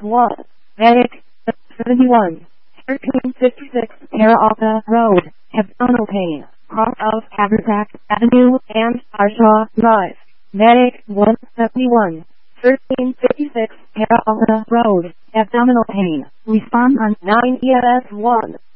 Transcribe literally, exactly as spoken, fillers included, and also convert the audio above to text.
one, Medic, seventy-one, thirteen fifty-six, Terra Road, Abdominal pain, cross of Haversack Avenue and Arshaw Drive, Medic, one seventy-one, thirteen fifty-six, Terra Road, Abdominal pain, respond on nine E M S one.